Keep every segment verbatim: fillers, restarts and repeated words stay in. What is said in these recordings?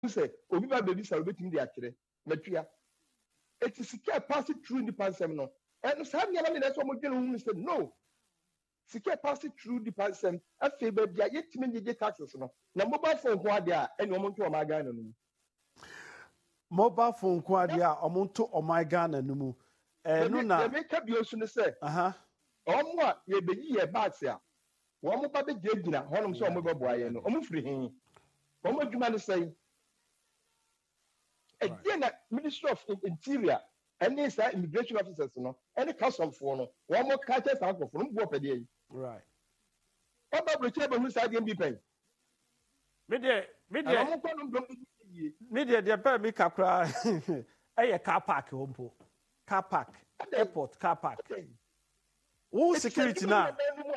say obi ba baby say obetimi dey akire matua it is secure pass it through the pansem no and say me na me na so mo dwene hu say no secure pass it through the pansem afi ba dia yetimi ngege taxes no na mobile phone ko ade a ene omo nto o ma Ghana no mobile phone ko ade a omo nto o ma Ghana no mu eh no na me ka bi osu no say aha omo a ye beyi ye bags a wo mo ba be gina honom so omo beboa ye no omo firi hin omo adwuma no say again Ministry of Interior and these immigration officers no any custom for no one more catches out of from go pede right what about the table who side be pay me de me de me de de pa me kakra eh car park hompo car park airport car park who security now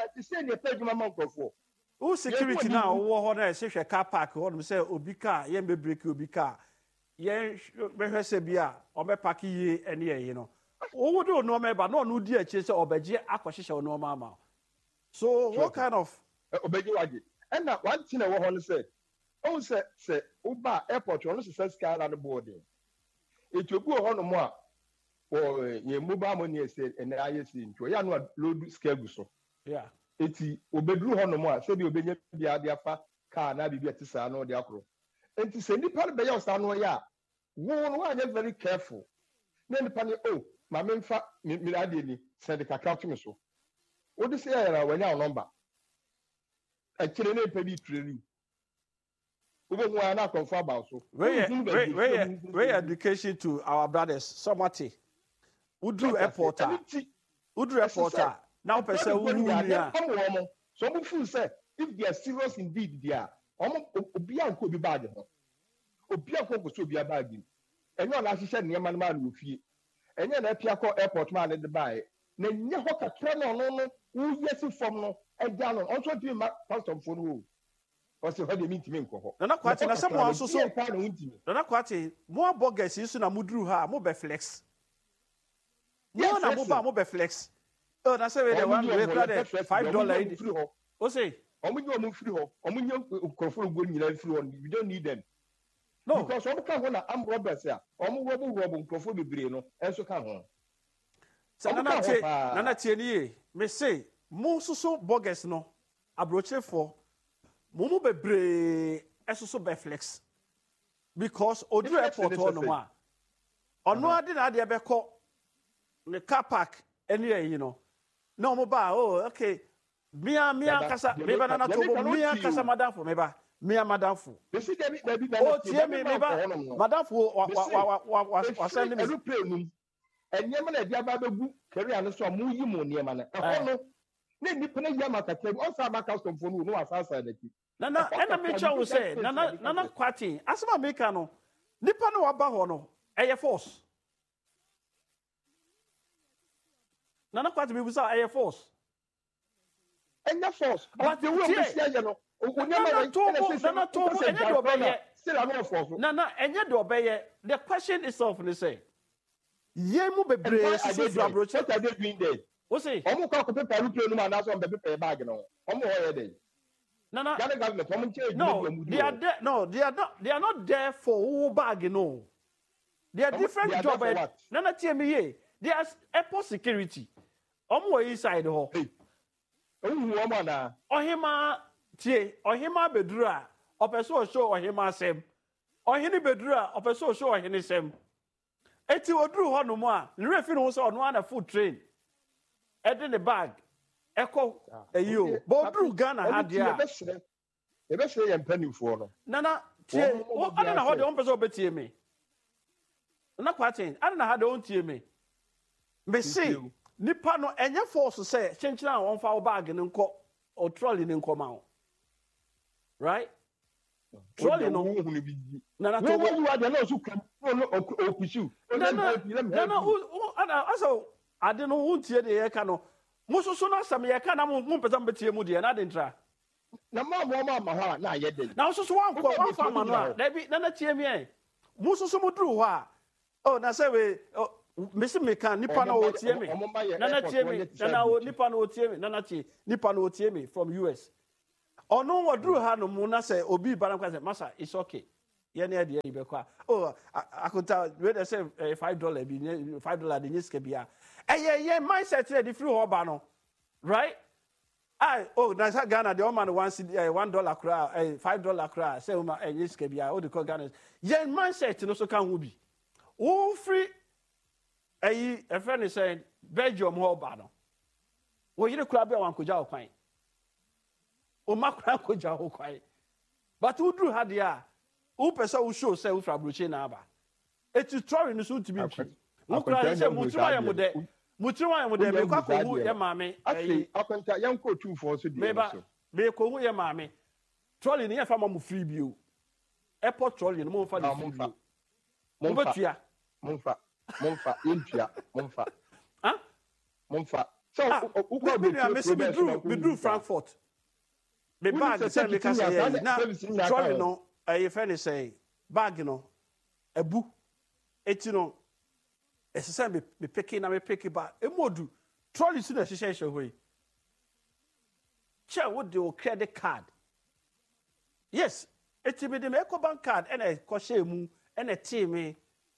who security now wo ho na se hwe car park ho no say obi car ye be break obi car yen behwese bia obepaki yi ene ye no wo do no meba no no di achi se obeje akohihye no mama so what kind of obeje waje and na one thing wo ho no say o say say uba airport no say sky land boarding etiogu ho no mo a o ye mobile money say ene ayesi nto ya no load scale so yeah eti obedru ho no mo a se bi obenye bia bia fa car na bibia tisa no de akoro enti se nipa be ya osa no ya wo no wa very careful na nipa ne oh ma me mfa mi ade ni se de kakra to me so wo de se ya ra wanya number a kire na pe bi training wo be ho na confirm about so we we we education to our brothers somati udru airporter udru airporter now person who ya so mo feel say if they are serious indeed there omo obi anko bi bag ho obi anko ko so obi bag ni enyo na hihye niam na ma no fie enyo na apia ko airport ma ne de bae na nya ho kakra no no no wo yesi fom no eja no onso di ma pastor fo no o se ho de mi ntimi nko ho na na kwati na se mo aso so na na kwati mo burgers isu na mudru ha mo be flex mo na mo ba mo be flex oh na say we the one we credit five dollars o say omo nyo mo free ho omo nyo nkrofo go nyina free ho we don't need them no because omo ka ho na am robbers ya omo robo robo nkrofo bebre no enso ka ho sa na na tie na na tie ni me say mo soso burgers no abrochefo mo mo bebre esoso be flex because odu airport ho no ma ono ade na ade be ko ne car park ene yi no no mo ba oh okay mia mia kasa me ba na to mia kasa madamfo me ba mia madamfo be see dem be be o tie me me ba madamfo wa wa wa wa send me aeroplane enyema na dia ba begu carrier no so mo yi mo niema na ho no na nipa na yama kakra o sa ba custom phone no asasa na ki na na ena me chawo say na na na kwati asema meka no nipa no wa ba ho no eye force na na kwati me busa eye force enya force but the way we see ya no onya ma na to na na to enya do obeye still am not force na na enya do obeye the question itself ni say ye mu bebre so so abroche what are they doing there o say omo ka ko paper aeroplane no ma na so be paper bag no omo ho ye dey na na Ghana government omo change no they are there no they are not they are not there for who bag no they are different they are job na na tie me ye they are airport security omo inside ho ohu omo na ohima tie ohima beduru a opeso show ohima sem ohini beduru a opeso show ohini sem eti oduru ho no mo a nre fi no so ono ana food train e de the bag eko eyo bo oduru Ghana ha dia e be sire ye mpanimfo no nana tie o ana na ho de on peso obetie me na kwatin ana na ha de on tie me me see nipa no enye force say chenchina on fa bag ne nko o trolley ne nko ma o right trolley no na na to you are the no so come no okushu na na na ana aso ade no wontie de ye ka no mususu na sam ye ka na mu mpesa mbetie mu de na de ntra na ma mo ma ma ha na ye de na susu wan ko wan fa ma no a da bi na na tie me e mususu mu duru ho a oh na say we Mister Mekan, nipa na otie me. Na na tie me. Na na nipa na otie me. Na na tie. Nipa na otie me from U S. Ono wadru ha no mu na say obi ba na kwa say masa it's okay. ye ne de be kwa oh akota we dey say five dollars bi five dollars de nyiska bia eh ye mindset dey free ho ba no right I oh na Ghana the man one uh, one dollar kra uh, five dollar kra say uma uh, nyiska bia o de call Ghana ye mindset no so kan ho bi wo free eh a friend is saying Belgium ho ba no wo yire kra bia wan koja okwan o makra koja okwan but who drew had ya who person who show say who from broche na aba eti story no so to be twi wo kra say mutima ya mode mutima ya mode me kwa ko hu ya maame afi akwanta yan ko two for so me ba me ko hu ya maame trolley ni ya fa ma free bio airport trolley no mo fa ni free bio mo betua mo fa mo fa yentua mo fa ah mo fa so who ko be me drew me drew Frankfurt me bag say me ka say na trolley no eh friend say bag no ebu eti no esese me me pick na me pick ba emodu trolley su na hihye hye hoyi che wo de o credit card yes eti me de me eco bank card ena ko hye mu ena ti me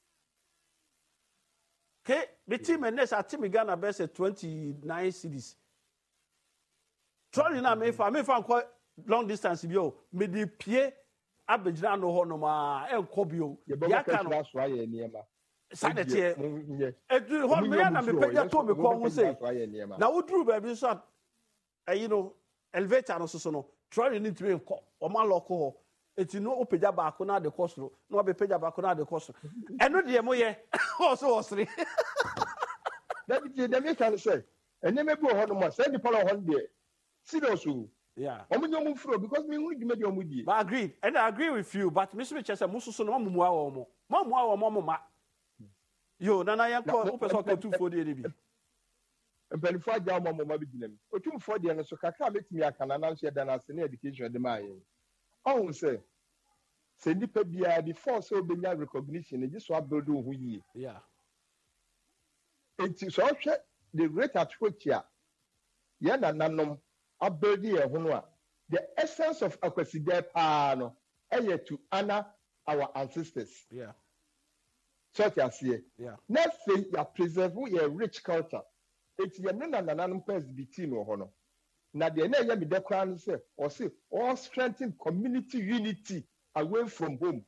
ke me ti me next ati me Ghana be say twenty-nine cedis trolley na me fa me fa ko long distance bi o me de pie abejira no ho no ma enko bio ya ka no so aye niema sadete edu ho me na me peja to me ko hu say na woduru ba bi so eh you know elevator no so so no trolley ni tire ko o ma lock ho eti no opeja ba ko na de cost no no be peja ba ko na de cost eno de mo ye o so osre that be the make can say ene me bi ho no mo say the polo ho de serious. Yeah. Because me only give me the omudi. But I agree, and I agree with you. But Mister Chester, musu so no mamu wa omo. Mamu wa omo ma. Yo, nana yanko o person ko two for the bi. Empany for ja omo ma bi dinam. O two for the no so kaka metimi aka na na so da na se education de ma yen. Oh say, say nipa bia before so obenya recognition e just so build who yi. Yeah. It is so the great at which ya. Ya na nanom abedi e ho no a the essence of akwaside pa no eye to honor our ancestors. Yeah. So that's here. Yeah. Next thing ya preserve your rich culture. It's your nana nana pes biti no ho no. Na de na ya me de kwa no say or say all strengthen community unity away from home.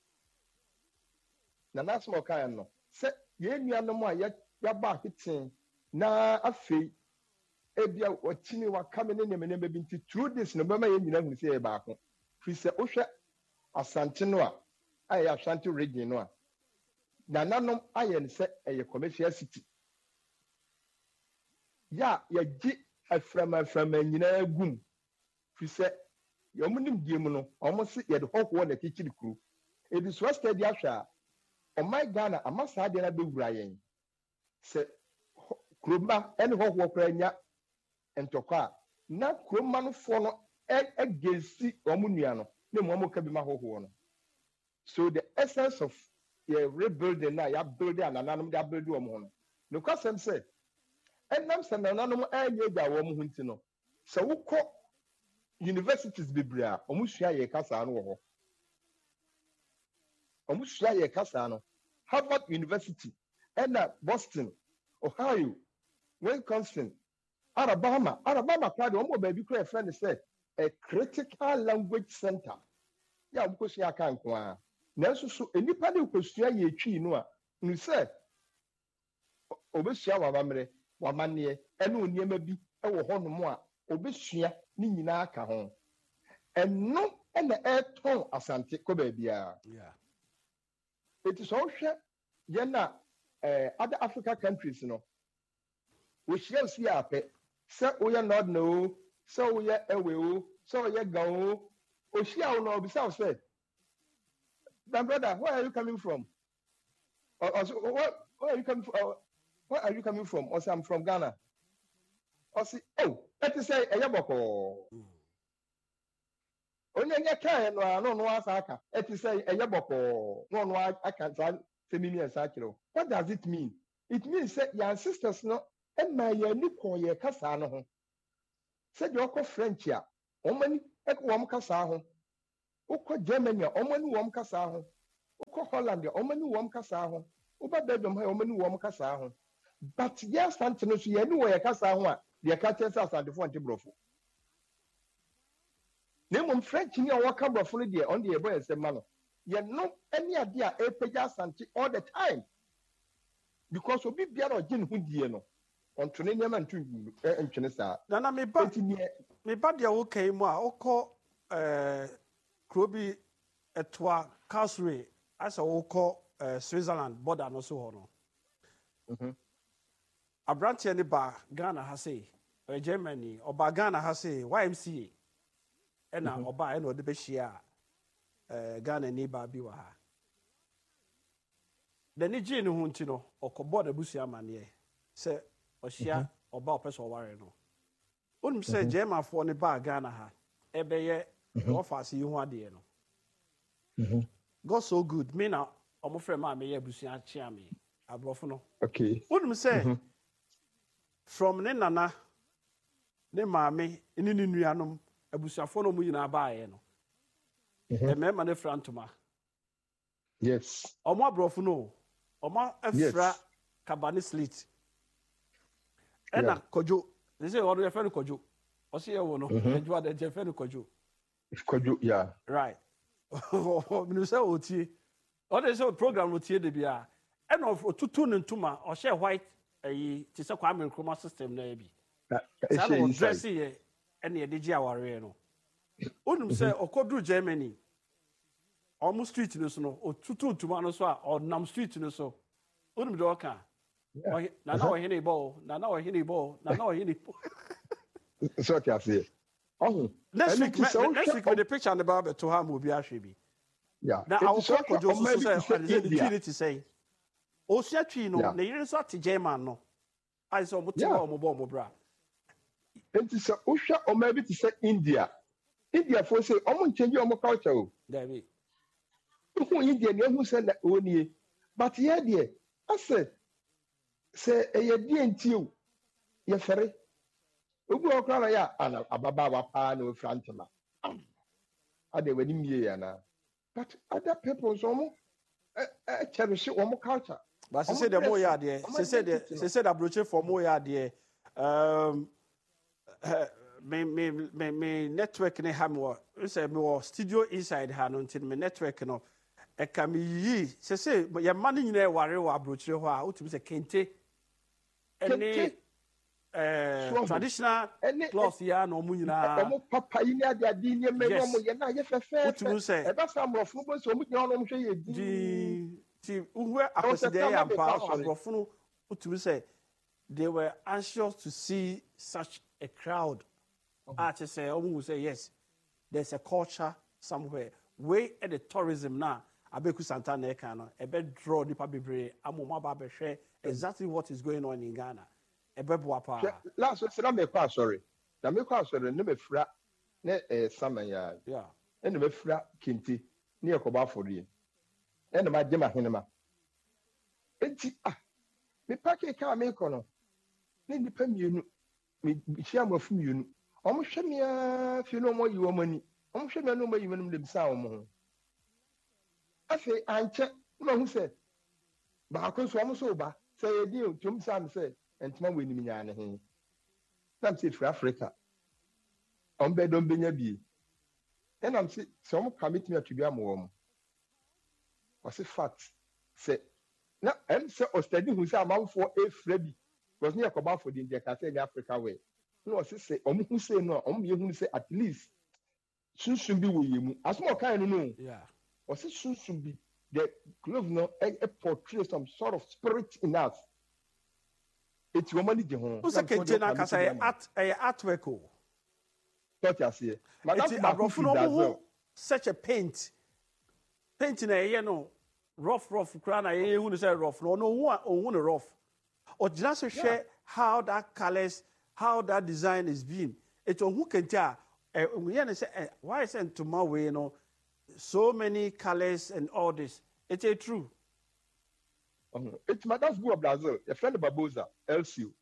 Na na small kind no. Say ye nuanom a ya ya ba hitin na afei ebia watini wakame ne nemene be binti through this no bema ye nyina hu se e ba ko fi se ohwe asante no a aye asante region no a na nanom aye ne se eye commercial city ya ya gi aframa aframa nyina gum fi se yo munim die mu no omo se ye de hokwo na kichiri kru e bi so steady ahwa o my Ghana amasa de na be wura yen se kroma ene hokwo kra nya entokwa na kroma no fo no egesi omunua no na mu amoka bi ma hoho no. So the essence of your rebuilding na ya build anananom ya build wo mo no no kwasem say enam sanananom anye gba wo mo hunti no se wokọ universities biblia omusua ye kasa no wo omusua ye kasa no Harvard University and Boston, Ohio, Wisconsin, Alabama, Alabama, Alabama, baby, a friend said a critical language center. Yeah, because you can't go on. Nanso so enipa de kwasua ye twi no a nu se obesua wabamre wamane ene oniema bi e wo ho no mo a obesua ni nyina aka ho eno ene e ton asante ko ba bia. Yeah. It is all share na eh other African countries no we share see ape se oya nod no se oya ewe o se oya gan o o share o no be say my brother, where are you coming from? Or, or, what, where are you coming from? Or, where are you coming from? Or say I'm from Ghana. Or say, oh, let me say, Eyaboko. Only a can no no no asaka. Let me say, Eyaboko. No no I can't say feminine sakiro. What does it mean? It means that your ancestors no and my unico ye kasa no ho. Said you French ya. Omani ek wam kasa ho. Oko Germany, omani wom kasa ho. Oko Holland, omani wom kasa ho. Oba Belgium, omani wom kasa ho. But yes, Antino, so you know where kasa ho, the catches us at the front brofo. Name French in your camera fully there on the boy as a man. You know any idea a pages all the time. Because we be or Jin Hudiano on Trinanium and Twin and Chinesa. Nana me ba me ba dia okay mo a okọ eh Krobi etwa Karlsruhe as a okọ Switzerland border no so ho no. Mhm. Abrantie ne ba Ghana ha say Germany oba Ghana ha say Y M C A ena oba ena ode be hia eh Ghana ni ba bi wa ha. The Niji no hunti no okobo da busu amane se ohia oba opeso ware no onim se German for ne ba Ghana ha ebeye offers yi ho ade no Mhm. God so good me na omo frɛ ma me ye busu achia me abrofo no Okay. onim se from ne nana ne maame ne ne nuanom abusuafo no mu nyina ba ye no e me ma ne frantoma Yes. omo abrofo no Oma efra kabani slit. Ena kojo. They say what you refer to kojo. O see e wo no. Eju ade je refer to kojo. Kojo, yeah. Right. Me say o tie. O dey say program o tie de bia. Ena of tutu ne ntuma o share white eh ti say kwa Nkrumah system na bi. Sa no dress ye ena ye de gi aware no. Onum say okodru Germany. Almost street no so no o tutu ntuma no so a o nam street no so onum de oka na na o hene ball na na o hene ball na na o hene so what you say oh next week next week with the picture and the barber to have obi ahwe bi yeah na our kojo so say the utility say o sia twi no na yire so ate German no I so mo ti o mo bo mo bra enti so o hwa o ma bi ti say India India for say o mo change o mo culture o David who India ne hu say na oni but here there I said say e ye die enti o ye fere ogu okra na ya ana ababa wa pa na ofrantema ade wani mie ya na but other people so mo eh cherish o mo culture but say say the more ya there say say the say say the approach for more ya there um me me me me network ne ha me say me studio inside ha no ntin me network no e ka me yi say say ya ma no nyina e ware wa approach ho a utumi say kente ene eh traditional cloth ya no mu nyina omo papa yi ni ade ade ni me omo ye na ye fefe utumi say e ba sam rofo bo so omo nyina omo hwe ye di ti uhwe akoside ya pa abrofo no utumi say they were anxious to see such a crowd. I just say, oh, we say yes. There's a culture somewhere. Way at the tourism now. Abeku Santana Ekano. A bed draw the pabibre. Amoma Babe share exactly what is going on in Ghana. A bebwapa. Last week, I'm a quite sorry. Na me quite sorry. Ne me fra ne eh samanya. Yeah. Ne me fra kinti. Ni ekoba for you. Ne ma jema hinema. Enti ah. Me pack ka me kono. Ne nipa mienu. Me hia mafu mienu. Omo hwe me a fi no mo yi wo mani. Omo hwe me no mo yi manum de bisa wo mo. Afi anche ma hu se ba ko so omo so ba se ye di otum sam se entuma we nim nya ne he. Sam se fi Africa. Om be don benya bi. E nam se se omo permit me atubia mo wo mo. O se fact se na em se o study hu se amamfo e fra bi. Was near Koba for the India in Africa way. No, say, Om who say no, Om you say at least soon soon be with you. As more kind no. Yeah. Or say soon soon be the glove no a portray some sort of spirit in us. It's your money, John. Who's a Kenjana Kasa at a artwork? What I say, Madame, such a paint. Painting a you know, rough, rough, crown, I who say rough, no, no one, or rough. Or just to share how that colors, how that design is being. It's on who can tell. We say, why is it tomorrow? You know, so many colors and all this. It's a true. It's Madame Bua Brazil, a friend of Babosa, L C U.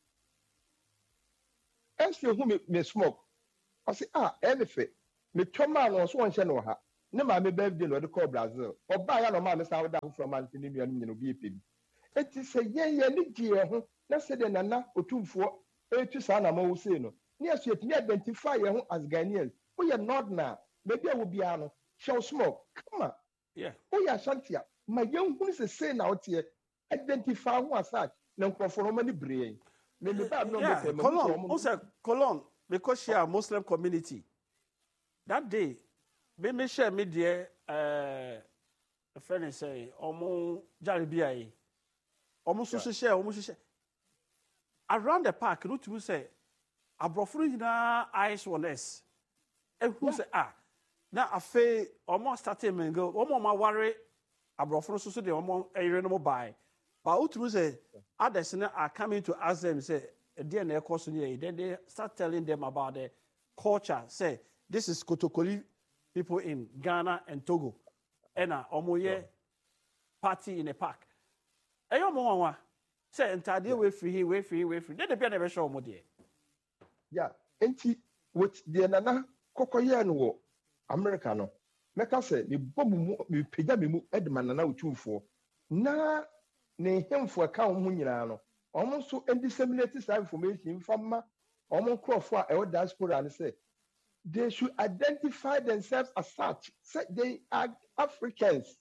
L C U who me smoke. I say, ah, anything. Me Toma was one channel her. ne maame birthday no de call Brazil oba ya no maame sa woda from man ni nua no nyina obi epebi enti se yen ye ni gie ho na se de nana otumfo etu sa na ma wo sei no ne aso etimi identify ye ho as Ghanaians wo ye not na maybe a wo bia no show smoke come on yeah wo ya shantia ma yen hu se sei na wote identify ho asat na nkrofo no ma ni bree me me ba no me yeah say ma Cologne who say Cologne because she a Muslim community that day me me share me there eh a friend say omo jaribia yi omo so share omo share around the park no to say abrofuru nyina eyes on us e who say ah na afa omo started mengo omo ma ware abrofuru so so de omo eyire no buy but utu say others are coming to ask them say there na course here then they start telling them about the culture say this is Kotokoli people in Ghana and Togo and a omo ye party in a park eyo mo wanwa say entire way free here way free way free then they be na be show omo there yeah enti with the nana kokoye no wo America no meka say me bomu me pega me mu edma nana otumfo na ne hemfo ka ho nyina no omo so disseminate that information from omo crofo a e diaspora and say they should identify themselves as such say they are Africans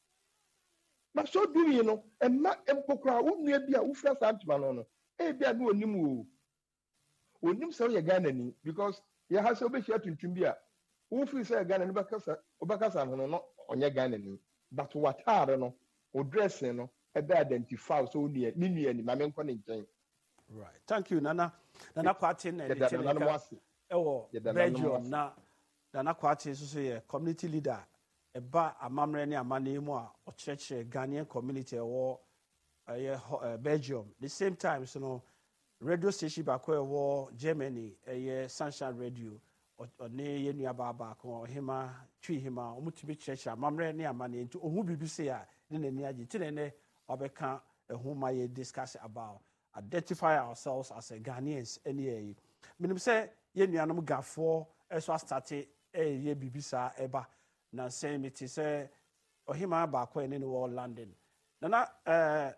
but so do you know e ma empokra unua bia ufra santma no no e bia no onim o onim so ye Ghana ni because ye ha so be share tuntum bia ufri say Ghana ni bakasa obakasa no no onye Ghana ni but what are no o dressing no e be identify so ni ni ni ni ma me nko ne nchen right thank you nana nana kwate na de cheleka ewo Belgium na nana kwate so so ye community leader eba amamre ne amane mu a o church Ghanaian community ewo eh Belgium the same time so no radio station ba ko ewo Germany eh Sunshine Radio ne ye nua baba ko hima twi hima omutimi church amamre ne amane nti ohu bibise a ne nani age ti ne obeka ehu ma ye discuss about identify ourselves as a Ghanaians any minim say ye nuanom gafo eso start eh ye bibisa eba na say me ti say ohima ba ko ene no London nana eh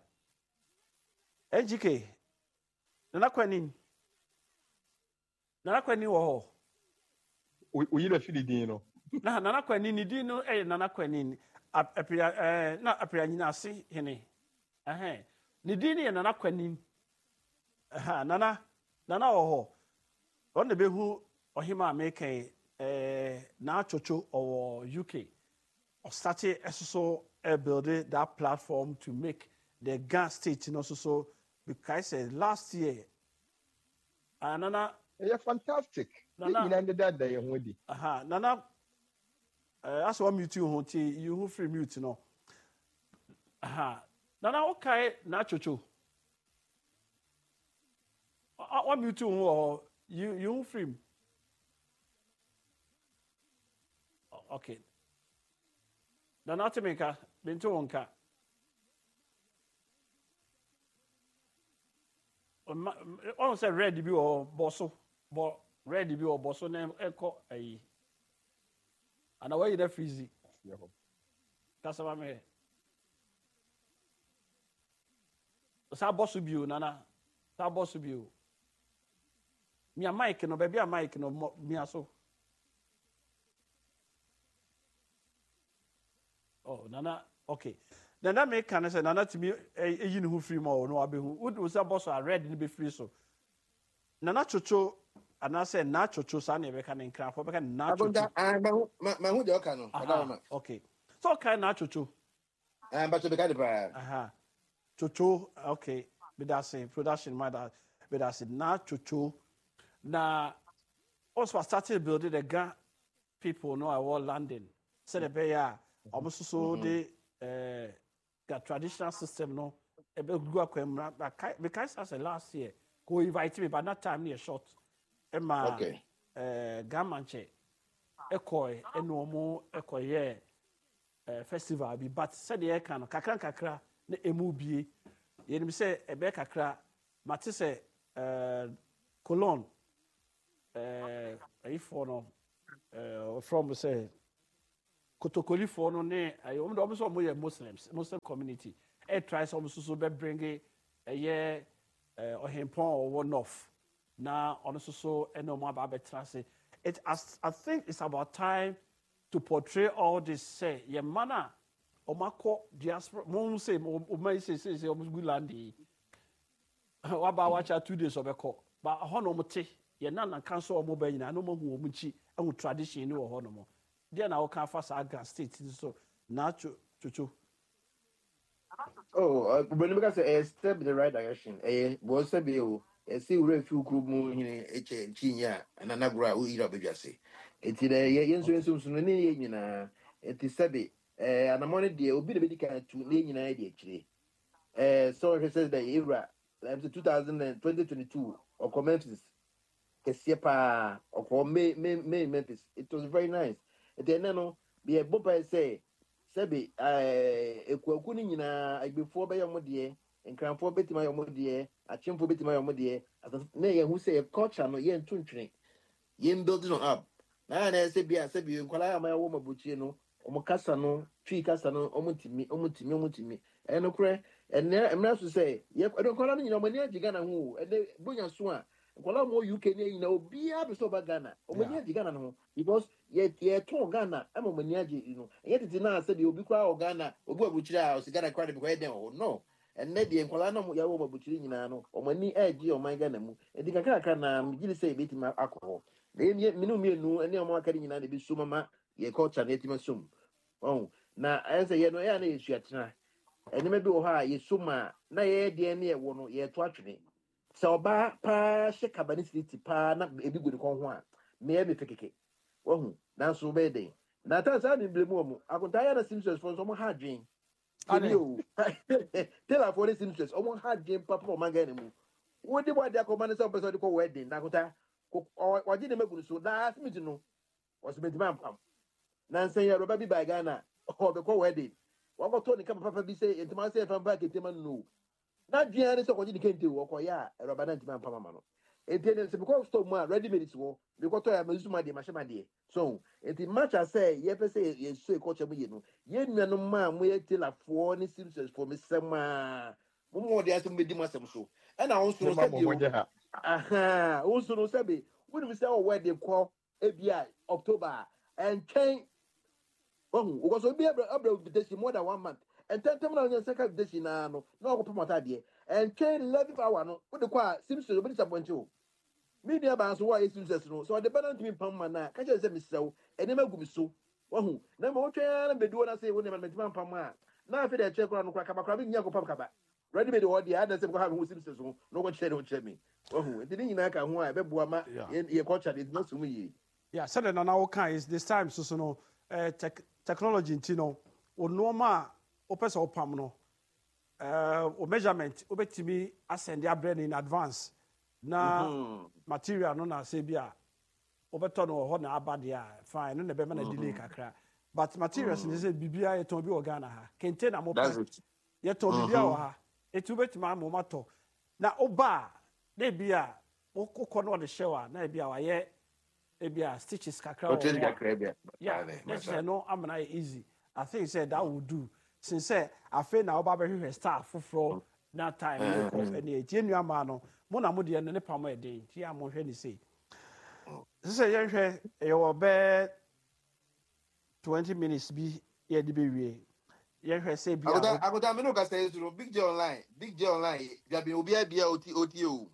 N G K nana kwani nana kwani wo ho o yira fili din no na nana kwani ni din no eh nana kwani apia eh na apia nyina ase hene eh ni din ni nana kwani aha nana nana wo ho on the behu ohima american eh na chocho or U K or started so uh, building that platform to make the gas state you know so so because uh, last year uh, nana yeah fantastic nana you know that day ho di aha nana uh, as one mute you ho ti you who free mute no aha nana okay na chocho what mute you ho you you free okay nana atemeka bento wonka on say red bi o boso bo red bi o boso na eko ayi ana why you dey freezy kasama me sa boso bi o nana sa boso bi o mi a mic no be bi a mic no mi aso oh nana okay nana me kan say nana timi eyi ne ho free ma o no abehu would say boss are red ni be free so nana chocho ana say na chocho sa na be kan nkran fo be kan na chocho ah ma ma hu de oka no ma okay so kan na chocho ah but be kan ba aha chocho okay be that say production my that be that say na chocho na also started building the Ga people know I was landing said the be ya almost so the uh the traditional system no e be go akwamra because as last year go invite me but that time near short e ma okay eh gamanche e koy e no mo e koy eh festival bi but said the kan kakra kakra na emu bie ye nim say e be kakra mate say eh Cologne eh if for no eh from say kotokoli for no ne ayo om do so mo ye Muslims Muslim community e try some so so be bring e ye ohempon or one off na ono so so e no mo aba be trase it as I think it's about time to portray all this say ye mana omako diaspora mo say mo may say say say almost good land wa ba watch two days obeko ba ho no mo te ye na na kan so mo ba nyina no mo hu mo chi e tradition ni wo ho no mo dia na wo kan fa sa Ghana state so na chuchu Oh, when you say a step in the right direction, eh, was a bill, a see where few group moon in a chinya, and an agra who eat up a jassy. It's in a yen so soon, you know, it is sabi, eh, and I'm on a deal, be the medical to name an idea actually. Eh, so it says the era, like two thousand twenty twenty-two, or commences, Kesiepa, or May, May, May, Memphis. It was very nice. Then, no, be a bopa say. Sebi eh ekwaku ni nyina agbefo be yom de enkranfo betima yom de achemfo betima yom de na ye hu say culture no ye ntuntwene ye building no up na na se bia se bi nkwala ya ma wo mabuchie no omo kasa no twi kasa no omo timi omo timi omo timi e no kure enne emra so say ye nkwala no nyina omo ni agiga na hu ene bunya so a nkwala mo U K ni nyina obi a be so ba Ghana omo ni agiga na no because ye ye to Ghana ama mo ni agi no ye tete na se bi obi kwa o Ghana obi abuchiri a o sigara kwa de bi kwa eden o no enne de nkwala no ya wo mabuchiri nyina no omo ni agi o man Ghana mu edi kakra kakra na mgili say betima akọ na ye minu mienu ene omo akari nyina de bi so mama ye culture na etima som oh na ese ye no ya na yesu atena ene me bi o ha ye soma na ye de ne ye wo no ye to atwene se oba pa she kabani city pa na ebi gudi kon ho a me e me fekeke wohu na so be den na ta sa ni blemu omo akunta ya na Simpsons for so mo ha dwen ani o tell for the Simpsons omo ha dwen papa o manga mu wo di bo dia ko man se person di ko wedding na akunta o ji ne magunu so da smith no o so beti man pam na nsen ya roba bi ba Ghana o be ko wedding wo ko to ni ka papa bi say entima say fa ba ke tema no na dwen ni se ko ji di kente wo ko ya roba na entima pam ma no enti se because store mu ready made wo because to ya mazuma de machine de so enti match say ye pese ye so e culture mu ye no ye nuanu ma mu ye telafo ni Simpsons for me sema mo mo de aso medi masem so e na won so se bi aha won so no se bi woni mi say o wedding call e bia October and train oh because we be able to more than one month and ten time na second day na no na go promote de and train eleven hour no we de kwa Simpsons obi disappoint you media ba so why Simpsons no so the balance me pam man na ka je say misew ene magu mi so wahu na ma wotwa na beduo na say woni man pam a na afi de che kora no kora kaba kora bi nya go pam kaba ready made what the other say go have Simpsons no no go chere no chere me wahu enti ni nyina ka ho a be boa ma ye culture dey no so mu yi yeah said na na kan is this time so so no uh, tech, technology ntino o normal o pesa o pam no uh, o measurement o betimi ascend their brain in advance na mm-hmm. material no na say bia obeto no ho na abade a fine no na be na delay kakra but materials mm-hmm. ni say bibia yeton bi organa ha container mo pa yeton bibia wa ha etu betima mo mato na oba na bia okoko no de shewa na bia wa ye e bia stitches kakra o change kakra bia yeah let's say no amna easy I think said that would do since say afa na oba be hwe star foforo na time no ko ene etie nuama no mo na mo de ne pam e den ti am hwe ni sei say yen hwe e wo be twenty minutes bi ye de be wie yen hwe say bi agoda agoda me no ka say so big j online big j online ya bi obi abia oti oti o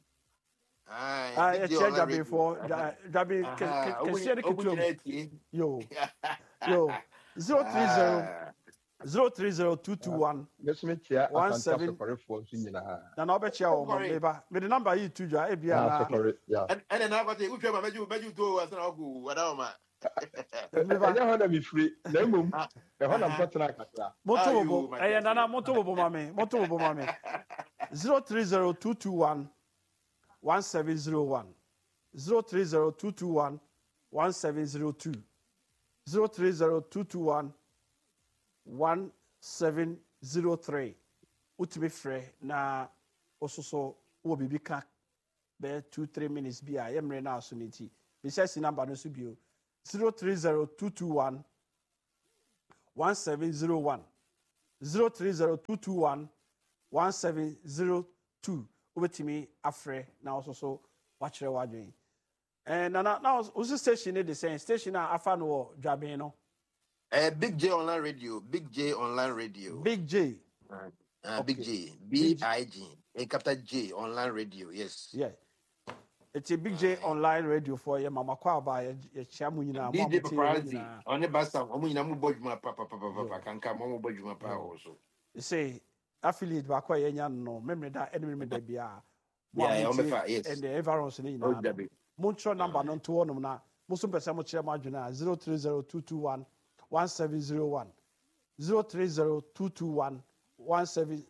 ah big j online before da be ke share the kitu yo yo zero three zero zero three zero two two one one seven na na obechia o mo meba me the number yi two ja e bia na and and na kwate u twa ma meju meju to asa na ogu wada o ma meba ya ho na mi free na mum e ho na mpotena kakra moto bobo e na na moto bobo mame moto bobo mame zero three zero two two one one seven zero one zero three zero two two one one seven zero two zero three zero two two one one seven zero three utimi frɛ na ososo wo bibi ka be two three minutes bi a yemre na aso niti bi sɛ si number no so bio zero three zero two two one one seven zero one zero three zero two two one one seven zero two. Ubetimi afre na also so watch wadwin. And now now who's station the same station na afa no dwaben no. Uh, Big J Online Radio, Big J Online Radio. Big J. Uh, uh, Okay. Big J, B I G, a capital J Online Radio, yes. Yeah. It's a Big J Online Radio for your mama kwaba ye chamu nyina D J Paparazzi. On the bus, I'm going to budge my papa, papa, papa, can come, I'm budge my papa also. You say affiliate ba kwa yenya no memory da enemy me da bia. Yeah, on the yes. And the everyone's ni na. Montro number no to one na. Musu pesa mo kire ma adwena zero three zero two two one one seven zero one zero three zero two two one one seven.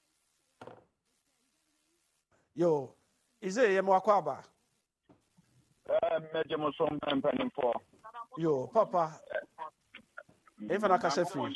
Yo, is it yemo akwaba? Uh, Major Muslim campaigning for. Yo, Papa. If I can say free.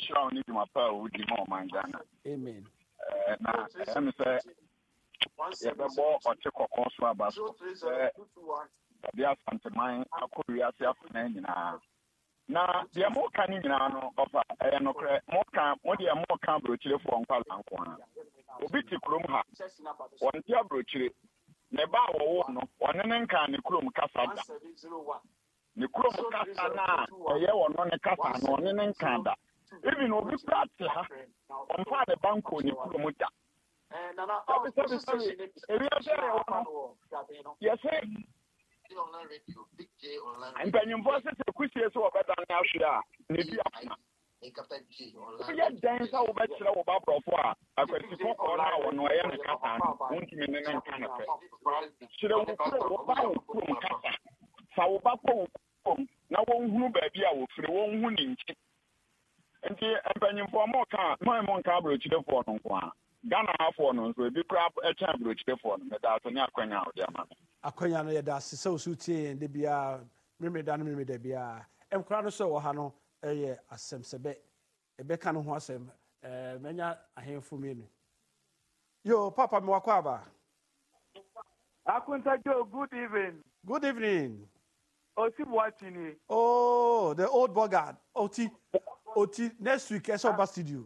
Amen. Now, I'm say, yeah, the ball or check or course for about the Santa Mine, I could be as if now, the more canning of a no more camp, what the more camp brochure for Uncle Obiti Krumha, one dear brochure. Neba wo no one nka ne krom kasa da ne krom kasa na eye wo no ne kasa no ne nka da even obi prate ha on fa the banko ne krom da eh na na obi say ebi share wo no yes online radio Big J online and when you voice to kusie so obeda na ahwe a ne bi afuna e captain G online ya dance a obetira wo ba brofo a akwati ko ko na wo no ye ne kasa no untimi ne nka na pe sire wo ko wo ba wo ko kasa fa wo ba ko na wo nhunu ba bi a wo fire wo nhu ni nki enti empanyimfo mo ka mo mo nka abrochirefo no nko a Ghana afọ no nso ebi kra e chan abrochirefo no me da so ne akwanya o dia ma akwanya no ye da se so so tie de bia memre da no memre da bia emkra no so wo ha no eye asem sebe ebe ka no ho asem eh menya ahemfo menu yo papa me wakwa aba Akunta Joe, good evening. Good evening. Oti watching. Oh, the old bogard. Oti Oti next week as our studio.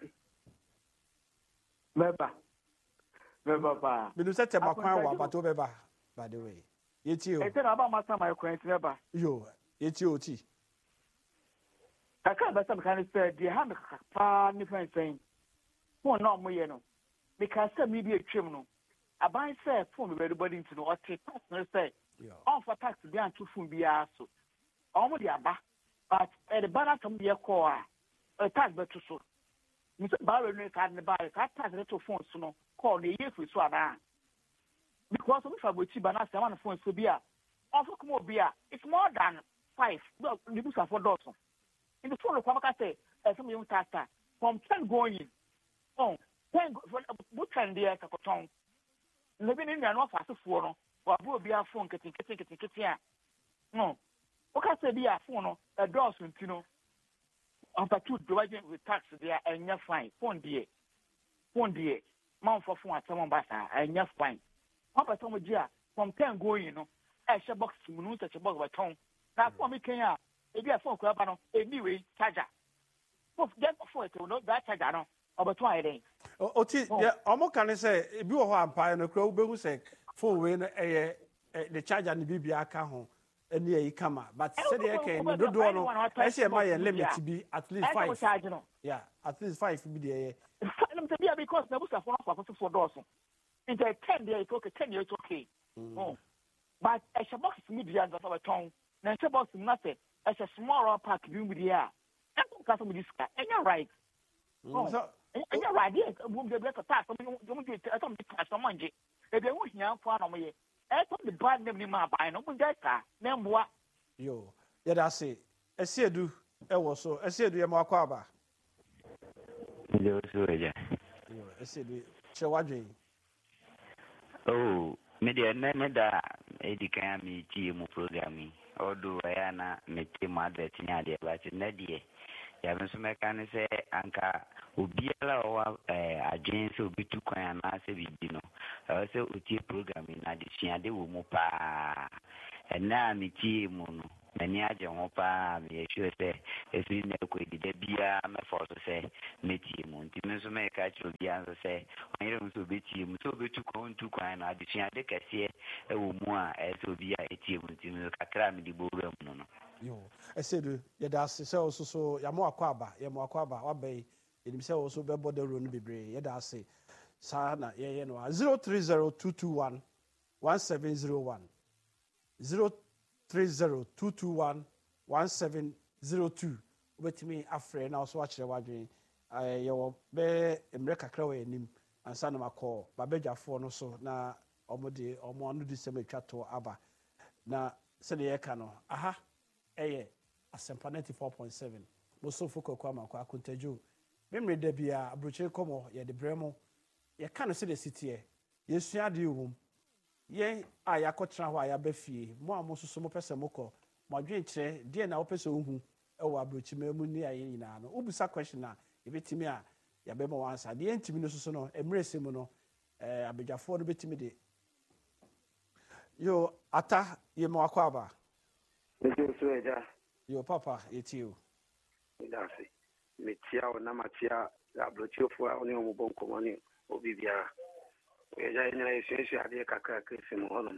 Beba. Beba ba. Me no set my kwan wa but beba by the way. Yeti o. E tell about master my kwan beba. Yo, yeti oti. Aka ba sam kan say the hand pa ni fan saying. Mo no mo ye no. Because say me be a twem no. Aban say phone everybody into no oti personal say. On for tax be an two phone be aso. Omo di aba. But at the banner some be a call a tax better so. Mister Barrow no card ne buy ka tax to phone so no call the year for so ana. Because if I go to banana one phone so be a also come be a it's more than five. No, the books are for dollars. In the phone, come back say, some young tata from ten going. Oh, ten what can they have a tongue? Living in an office for no, or will be a phone getting getting getting getting. No, what can say be a phone, a dozen, you know. After two driving with tax there, and you're fine. Phone dear, phone dear, mount for phone at someone basa, and you're fine. Papa some dear from ten going, you know, a share box, moon, such a box by tongue. Now, for me, can ya? Ebi a phone club no anyway charger. For get for it no that charger no obeto ide. Oti ya omo kan say ebi wo ho ampa no kra wo say phone we no eh the charger ni bibia aka ho eni e kama but say dey ke no dodo no e say ma ye limit bi at least five. Yeah, at least five bi dey. Let me say because na busa phone for for doors. It's a ten day it's okay ten years okay. Oh. But a box media that our tongue. Na a box nothing. As a small park doing with the air. I don't custom with this car. And you're right. Oh, and you're right. Yes, boom, the black attack. Don't do it. I don't touch someone. If they want here for no way, I told the bad name in my buy no good car. Name what? Yo, yeah, that's it. I see do. I was so. I see do you more quaba. Yo, so yeah. Yo, I see do. Chewadjin. Oh, media name da. Edika mi ti mu programming. Odo yana mete madre tinya de ba ti na die ya ben so meka ne se anka obiala o eh agin se obi tu kwan na se bi no e se otie program na de tia de wo mu pa e na mi ti mu no na m'ani agye ho paa meyɛhwɛ sɛ ɛfiri na ɛkɔdi da biara mɛfa so sɛ mɛtie mu nti me nso mɛka kyerɛ obiara nso sɛ ɔnyere mu sɛ ɔbɛtie mu sɛ ɔbɛtu kwan ntu kwan no adesuade kɛseɛ ɛwɔ mu a ɛyɛ sɛ obi a ɛtie mu nti me kakra a mede bɔwura mu no no yo ɛsɛ do yɛda ase sɛ wo so so yɛma wakɔ aba yɛma wakɔ aba wabɛyi yɛnim sɛ wo so bɛbɔ dawuro no bebree yɛda ase saa na yɛyɛ no a zero three zero two two one one seven zero one zero three zero two two one one seven zero two wobɛtumi afrɛ na wo so wakyerɛ w'adwene yɛwɔ bɛɛ mmerɛ kakra wɔ yɛnim ansa na makɔ babadwafoɔ no so na ɔmo de ɔmo ano de sɛm atwa to aba na sɛdeɛ yɛka no aha ɛyɛ asɛmpa ninety-four point seven mosofo kɔkɔ amakɔ akontagyo memmerɛ da bia aburokyire kɔmmɔ yɛde brɛ mu yɛka no sɛdeɛ siteɛ yɛsua adeɛ wɔ mu yɛn a yɛakɔtena hɔ a yɛaba fie mo a mo soso mopɛ sɛ mokɔ mo adwenkyerɛ deɛ na wopɛ sɛ wohu ɛwɔ aburokyire mu ne ayɛ nyinaa no wobusa question a yɛbɛtumi a yɛbɛma wɔn ansa deɛ ntumi no soso no mmerɛ sɛ mu no ɛɛ abadwafoɔ no bɛtumi de yo ata yɛma wakɔ aba yo papa yɛtie o Dase. Metia o na matia la blochio fo a oni o bon komani o bibia. We ja ina yesu ade kakra kesi mo honom.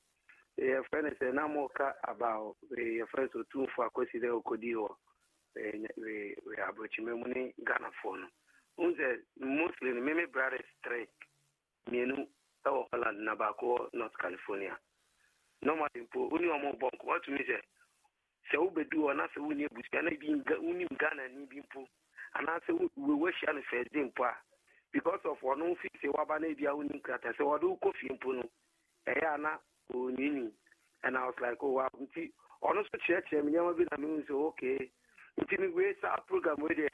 E friend say na mo ka about we friend so two fo akosi de okodi o. We we we abrochi memuni Ghana fo no. Unze Muslim meme brother strike. Mienu tawo Holland na bako North California. Normally po uni o mo bon ko what me say sɛ wobɛdu hɔ na sɛ wonni abusua na bi wonim Ghana ni bi mpo anaasɛ wɔahyia no Thursday mpo a because of ɔno fi sɛ waba na bia wonim krata sɛ wɔde wokɔ fie mpo no ɛyɛ a na ɔnyini and I was like oh wow nti ɔno so kyerɛkyerɛ me nneɛma bi na mehu sɛ okay nti mewei saa program wei deɛ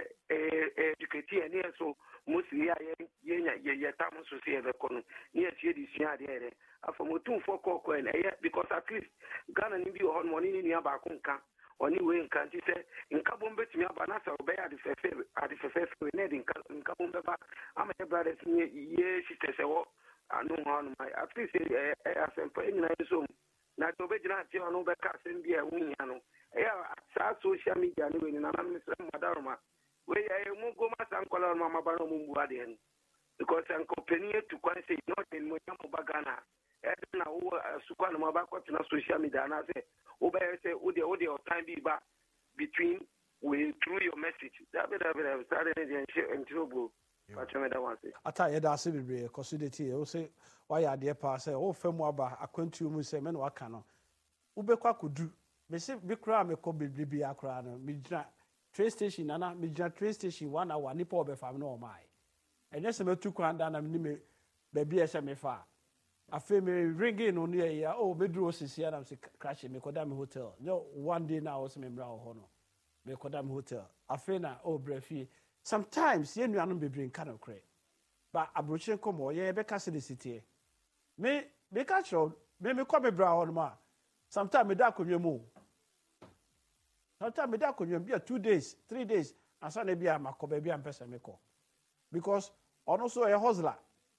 educati ɛne ɛ so mostly a yɛtam so sɛ yɛbɛkɔ no ne yɛtie de sua adeɛ yɛdɛ afa motumfoɔ kɔɔkɔɛ no ɛyɛ because at least Ghana no bi wɔ hɔ no ɔne ne nua baako nka ɔne wei nka nti sɛ nkabom bɛtumi aba na sɛ wobɛyɛ ade fɛfɛɛfɛ ne ɛde nkabom bɛba ama yɛ brothers ne yɛ sisters ɛwɔ ano hɔ no at least ɛyɛ asɛmpa ɛnyina yɛ so mu na sɛ wobɛgyina ateɛ ɔno wobɛka asɛm bi a wohia no ɛyɛ saa social media no wei no nana mesrɛ mmadaroma wei ɛyɛ mu goma sa nkɔla no mamaba no ɔmombu adeɛ no because nkɔpani atu kwan sɛ na ɔde mmonyam ɔba Ghana ɛde na wowɔ sukwa no mabakɔtena social media anaasɛ wobɛyɛ sɛ wode wode ɔtan bi ba between we through your message dabɛdabɛdabɛ saa de ne deɛ nhyɛ ntiri obo patwɛ me da wo ase ata yɛda ase bebree kɔ so de tie wo sɛ woayɛ adeɛ paa sɛ wofa mu aba akwantuo mu sɛ me na waka no wobɛkɔ akɔdu mese bi koraa mekɔ bebree biaa koraa no megyina train station nana megyina train station one hour nipa ɔbɛfa me na ɔmae ɛnyɛ sɛ mɛtu kwan da na menim baabi a ɛsɛ mefa a afei me ringi no ne yɛ oh beduro sisi ana se crash me koda me hotel no one day now so me mra ho no me koda me hotel afei na oh brefi sometimes ye nuanom bebre nka no kre ba abrochire komo ye be ka se de sitie me me ka chro me me ko me bra ho no ma sometimes me da konwa mu sometimes me da konwa bia two days three days asa na bia makoba bia mpesa me ko because ono so a hustler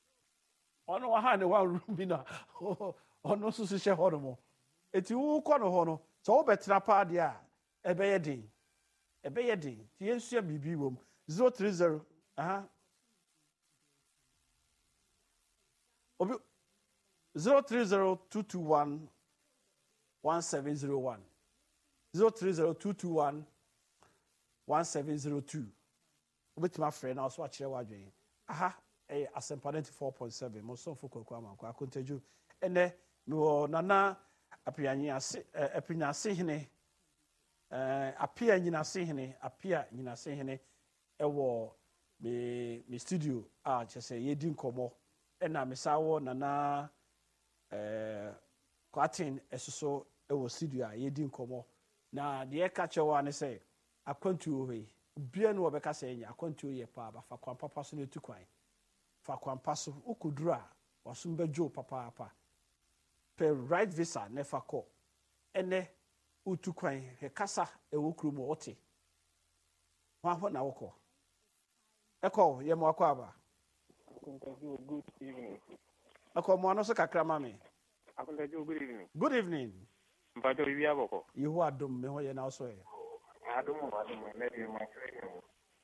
ono wa ha ne wa room bi na ono so so hye ho no mo eti wo kɔ no ho no so wo betra pa de a ɛbɛyɛ den ɛbɛyɛ den ti yensua bibi wom zero three zero aha obi zero three zero two two one one seven zero one zero three zero two two one one seven zero two obetima frɛ na so akyerɛ wadwen aha eh asempa ninety-four point seven mo so fo kokwa manko akontaju ene me wo nana apianyi ase apinya ase hene eh apia nyina ase hene apia nyina ase hene ewo me me studio a chese yedi nkomo ena me sawo nana eh kwatin esoso ewo studio a yedi nkomo na de ka chewa ne se akwantu ohi bia no obeka se nya akwantu ye pa ba fa kwan papa so ne tukwan fa kwampa so ukuduru a wasum bejo papa papa pe right visa ne fa ko ene utukwan he kasa e wokru mo ote wa ho na woko eko ye mo akwa aba good evening eko mo ano so kakra ma me good evening good evening But we have a go. You are dumb, me, what you now say. I don't know what I'm maybe my friend.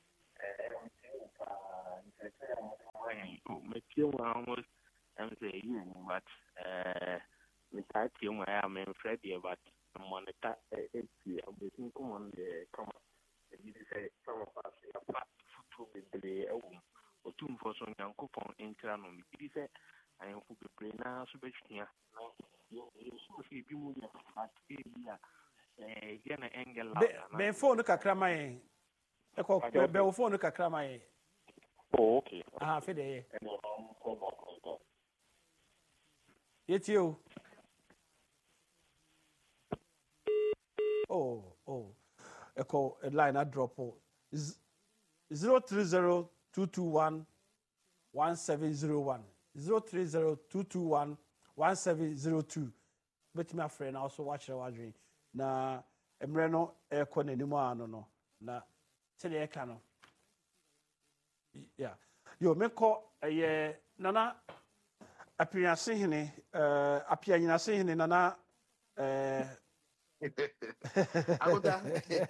Material almost, I'm saying, you, but uh, Mister Tim, I am in Freddie, but I'm on the tap. It's the come on the come on. You say some of us are fat foot with the or two for some young coupon in Cranon. You say, I am for the brain now, so much here. You see, you move at a angle. Ben phone no kakra mai. E ko be wo phone no kakra mai. Oh, okay. Ah, fe de. Yeti o. Oh, oh. E ko line a drop o. zero three zero two two one one seven zero one. zero three zero two two one one seven zero two. Bet my friend also watch the watching. Na emre no e ko n'animu ano no na tele e ka no yeah yo me ko eh nana apiase hene eh apia nyina se hene nana eh Agoda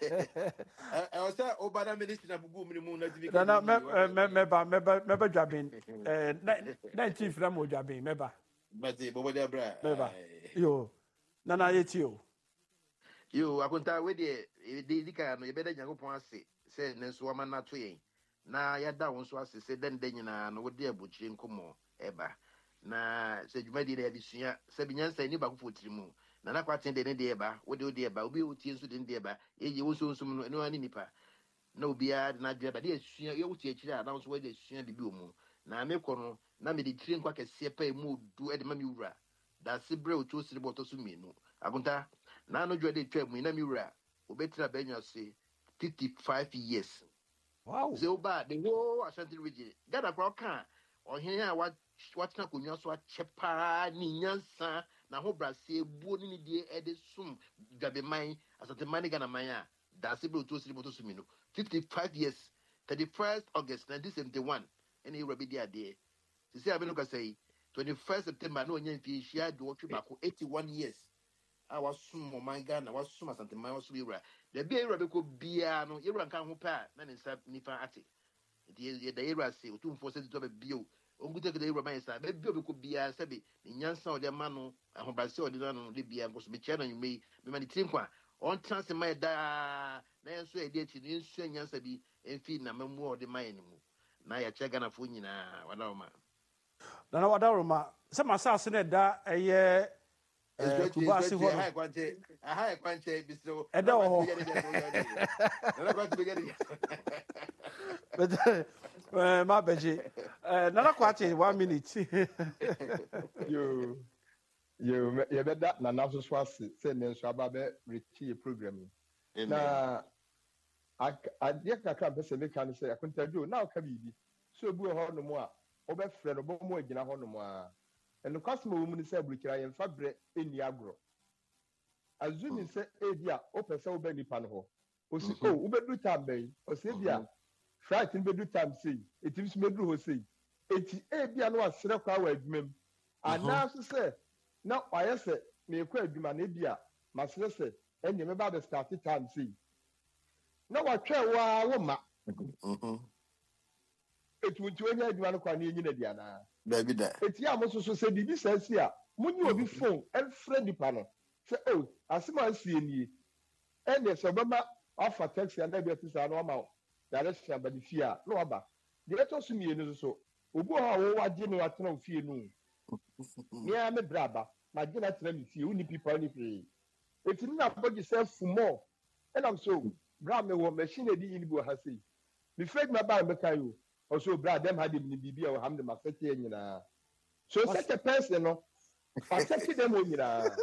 I was say obana minister na bugu minimu na divi nana me me me ba me ba me ba dwaben eh nineteen fra mo dwaben me ba Bati bobo de bra me ba yo nana yeti o yo akunta we de de dika no ye beda Nyankopon ase se nenso wa mana to yen na ya da won so ase se den den nyina no we de abuchire nkomo eba na se dwumadi na yadisua se binyansa ni ba ko tirimu na na kwaten de ne de eba we de de eba obi otie nso de de eba ye ye wo so nso no no ani nipa na obi a na de eba de asua ye wotie akire a na so we de asua bibi omu na me ko no na me de tire nkwa kese pa emu du e de ma mi wura da sibre o to sire boto so mienu agunta na no jode twam na mi wura obetra benya se fifty-five years. Wow. So bad the whole Ashanti region gada kwa kan ohene a wat watina konwa so achepa ni nyansa na ho brase ebuo ni die ede sum dwabe man Asante man Ghana man a da sibre o to sire boto so mienu fifty-five years thirty-first August nineteen seventy-one ene wura bi dia de sisi abenu ka say twenty-first September no nya fi hia do otwe bako eighty-one years a wasum mo man Ghana wasum Asante man wasum yura da bi yura be ko bia no yura kan ho pa na ne nsa nifa ate de da yura se otumfo se to be bio ongude de yura man sa be bio be ko bia se be ne nyansa o de ma no ahobrase o de no de bia nko so be chia na nwumei be ma ne tirim kwa on transe man da na enso e de chi ne nsu nyansa bi enfi na mamu o de man ni mu na ya chia Ghana fo nyina wala o ma nana wadaroma se masase ne da eye eh kubasi ho ha kwante ha kwante biso eda ho nana kwante begeri but eh ma beji eh nana kwante one minute yo yo ye beda nana so so ase se ne nso aba be rechi program na ade kakra be se me kan se akontadu na o ka bibi so bu ho no mo a obefre no bo mo agina ho no mo a eno kwasmo wo mu ni se aburukira ye mfa bre eni agro azumi se ebia o pese wo ba nipa no ho o si o wo bedu time ben o se ebia fright ni bedu time sei etim so bedu ho sei eti ebia no asere kwa wa adwumam ana so se na oye se me kwa adwuma na ebia masere se enye me ba be start time sei na wa twa wa wo ma mhm etu nti onye adwuma no kwa na enyi na dia na Baby da. Eti a mososo se bibi sense a munyi obi phone and friend dipa no. Se oh asima asie nie. Ene se baba afa taxi and be tisa no ma. Direction ba di fia no aba. De eto so mie no so. Obu ha wo waje no atena ofie no. Ni a me braba. Ma je na tena mi fie uni pipa ni pe. Eti na body self fumo. And I'm so bra me wo machine di inibu ha sei. Mi fake ma ba me kai o. Also, brad them had him in B B or ham the Masseti and so such a person, no, I said them when you're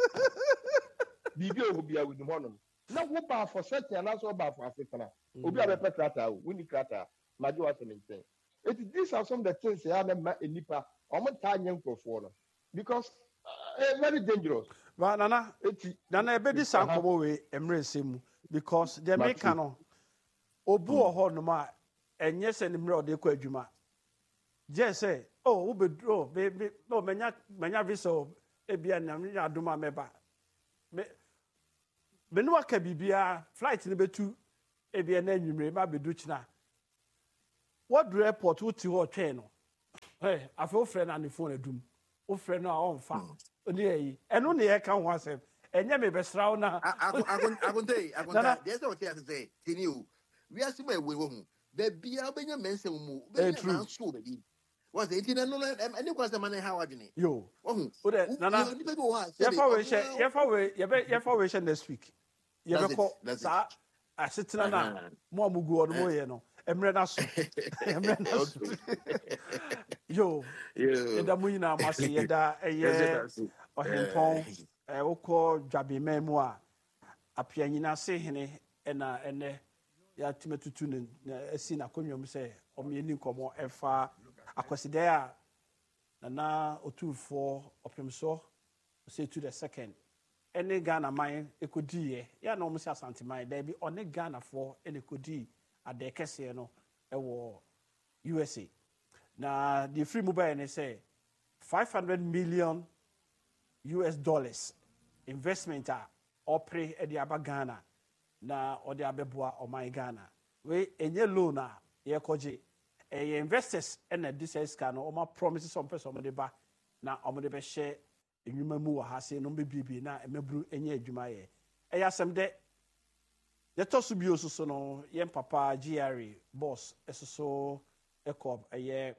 B B will be with the money. Now, what about for certain and also about for African? Will be a petrata, winning crata, Major thing. It these are some of the things I am a nipa, I'm a tiny young for because very dangerous. But Nana, Nana, a bit sample way, embrace him because they make no Obu or Hornoma. And yes, and the de kwa juma. Just say, oh, ube draw, baby, no, menya, menya viso, ebia na menya aduma meba. Me, benu aka bibia flight ne betu e bia na nwumre ma bedu china what do airport wo ti ho twen no eh afa o frɛ na ne phone adum o frɛ no a on fa oni eyi eno ne ye ka ho asem enye me besrawo na agonte agonta dey say o say say tini o we are sima ewe wo hu be bia obenya mense mu be na so be was it in no any question man how adwene yo wo o de nana ye fa we she ye fa we ye be ye fa we she next week ye be ko sa asetena na mo amugu ono mo ye no emre na so emre na so yo yo eda mu nyina amase ye da eye ohempon eh wokọ dwabe memu a apia nyina se hene na ene ya timetutu ne asi na konwom se omyeni nkomo efa akwaside a na otufo opemso say to the second ene Ghana man ekodi ya na omse asante man da bi one Ghana for ene kodi ade kese no ewo U S A na the free mobile ne say five hundred million U S dollars investment a opre e de aba Ghana na o de abeboa o man Ghana we enye loan a ye koje e investors na this ska no o ma promise some person mo de ba na o mo de be share enwuma mu wa ha se no be bibi na emebru enye adwuma ye e ya sem de ye to so bi osuso no ye papa G R A boss esoso ekop eye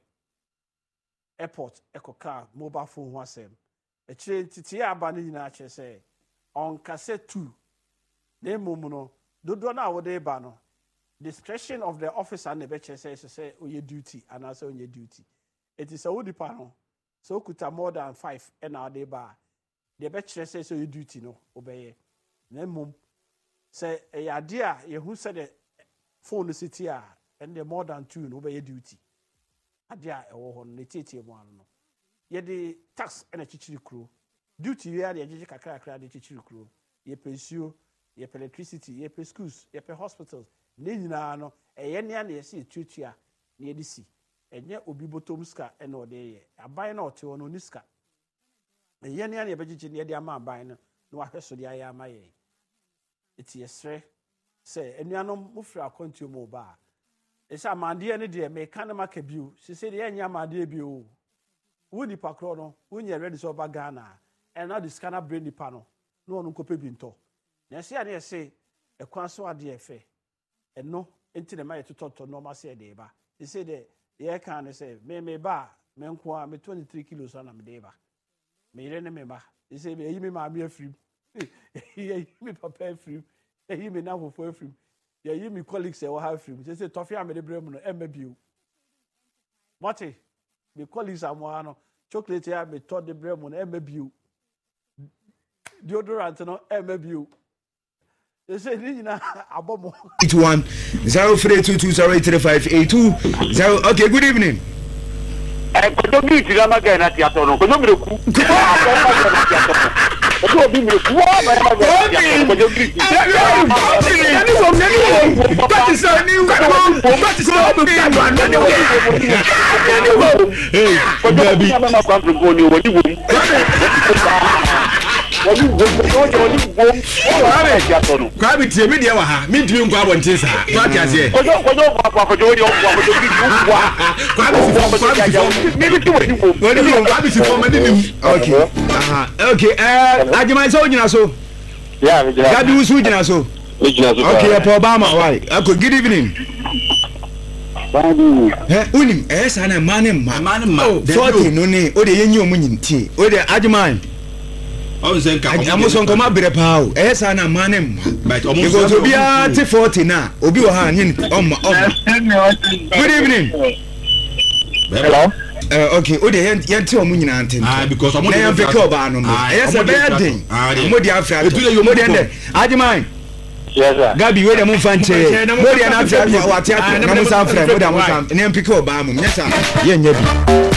airport ekoka mobile phone ho asem e kire titi aba ni nyina kire se on cassette two na mum no dodo na wo de ba no discretion of the officer na be kire se say oye duty and also onye duty it is a wo dipa no so kuta more than five and now de ba de be kire se so oye duty no obeye na mum say e ade a ye hu say the phone city a and the more than two no obeye duty ade a e wo ho no tietie mu ano no ye de tax and a chichiri kro duty we are the jeje kakra kakra de chichiri kro ye pension ye electricity ye pe schools ye pe hospitals ne nyina no eye ne na ye se tutua na ye de si enye obi botom ska e na ode ye aban na ote wono niska eye ne na ye bejeje ne de ama aban no na wa hweso de aye ama ye eti yesre se enuanom mo fra kontu mo ba esa amande ne de me kan ma ka biu se se de enya amande biu woni pakro no wonye ready so ba Ghana and now the scanner brain the panel no one ko pebi nto na se ade se e kwan so ade efe e no enti na ma yetoto normal se de ba e say de ye kan say me me ba me nko a me twenty-three kilos na me de ba me ire ne me ba e say be yi me ma me afrim yi me papa afrim yi me na fofo afrim ye yi me colleagues e wo ha afrim say say tofia me de brem no e ma biu moti me colleagues amwa no chocolate ya me to de brem no e ma biu deodorant no e ma biu they say ni na abomo eight one zero three two two zero eight three five eight two zero. Okay, good evening. Eh, ko do bi ti la ma ga na ti ato no ko no mi ku ko bi mi ku wa ba ma ga ko do bi ani wo ni wo that is a new that is a new hey baby ba ma kwa ko ni wo ni wo wọ́n wọ́n wọ́n wọ́n wọ́n rẹ̀ ti àtọ̀nù. Kwame tie mi deɛ wɔ ha mi ntumi nkɔ abɔnten saa tó a ti aseɛ. kɔjɔ kɔjɔ fɔ akɔ akɔjɔ wọ́n yɛ ɔkɔ akɔjɔ bi ju wa. Kwame si fɔ Kwame si fɔ mi bi ti wɔ ni wo. wọ́n ni wo Kwame si fɔ ɔmɔ ni nim. ok ok ɛɛ Ajimanse o gyina so. Gabi Wusu gyina so. ok ɛpɔ Obama wai ɛkɔ good evening. ɛ unim ɛyɛ saa na mmaa ne mma. mmaa ne mma. forty no ne o de yɛ nyi omu nyinti o de Ajiman. Oh, Zenka. I'm also come up with a pow. Yes, and a man. But almost go to be at forty now. Obi Wahan in. Good evening. Hello. Uh, okay. Oh, the Yanti Omunan. Ah, because I'm going to go back. Yes, a bad thing. Modi Afra. You more than that. Adimai. Yes, sir. Gabi, where the Mufanche. Modi and Afra. What happened? I'm not afraid. What I'm saying. Name Pico Bam. Yes, sir. Yeah,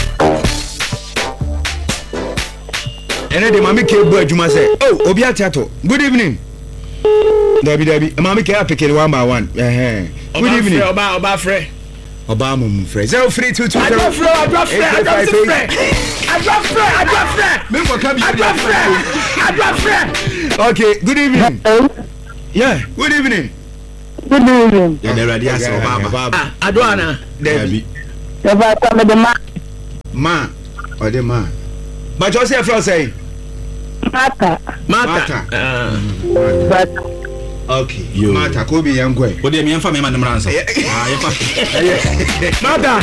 and then Mammy K. Burjuma say, oh, Obia Tato, good evening. Debbie Debbie, Mammy K. pick it one by one. Good evening. Obama, Obama, Obama, Frey. Zero three two two. I drop Frey, I drop Frey, I drop Frey. I drop Frey, I drop Frey. I drop Frey, I drop Frey. Okay, good evening. Yeah, good evening. Good evening. Yeah, the radio so baba. Ah, Adwana. Debbie. The back of the man. Ma, or the man. But what's your first say? Mata. Mata. Ah. But okay. You. Mata ko bi yankwe. Wo de me yamfa me ma dem ransa. Ah, yamfa. Mata.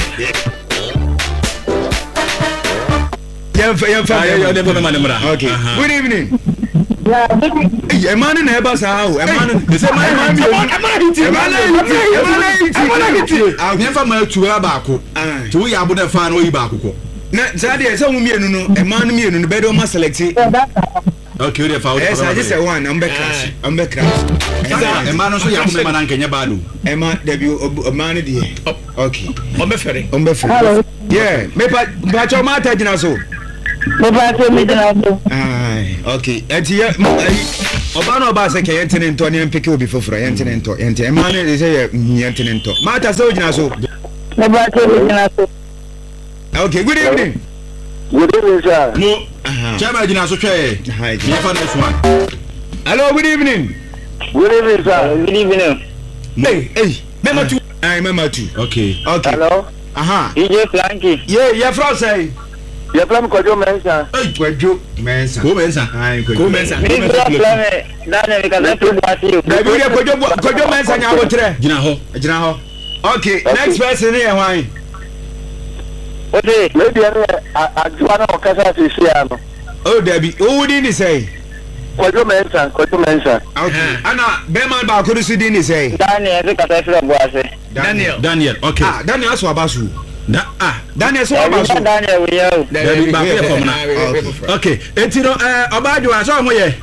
Yamfa yamfa. Ah, yo de me ma dem ran. Okay. Good evening. yeah, Hey, man na eba sa o. E man, they say man man bi. E man hiti. E man hiti. E man hiti. E man hiti. Ah, yamfa ma tu ha ba ko. Ti wo ya bo na fa na wo yi ba ko ko. Na zade e say wo mienu no, e man mienu no be do ma select. Okay, we fa. Yes, I just say one, I'm back crash. I'm back crash. E man no so ya ko me ma na nkenya ba do. E man debi o man dey. Okay. On be ferry. On be ferry. Yeah, me pa pa cho mata gina so. me ba to me dina do. Ai, okay. Enti ya oba no ba se ke yentene nto ne mpeke obi foforo yentene nto. Enti e man dey say yentene nto. Mata so gina so. Me ba to me dina so. Okay, good evening. Good evening, sir. No. Chama gina so twa. Hi. Me fa next one. Hello, good evening. Good evening, sir. Good evening. Hey, hey. Mema tu. Ai, mema tu. Okay. Okay. Hello. Aha. D J Frankie. Yeah, yeah, from say. You from Kojo Mensa. Hey, Kojo Mensa. Ko mensa. Ai, Kojo. Ko mensa. Me from Daniel because to Brazil. Na bi Kojo Kojo Mensa nya wo kire. Gina ho. Gina ho. Okay, next person here why? Okay, maybe I I do want to kasa to see am. Oh, Debbie, who did he say? Kojo Mensa, Kojo Mensa. Okay. Ana Beman ba ko su did he say? Daniel ze kasa to Brazil. Daniel. Daniel. Okay. Ah, Daniel so abasu. Da ah. Daniel so abasu. Daniel we yo. Debbie ba ko from na. Okay. Etino eh Obajo aso ho ye.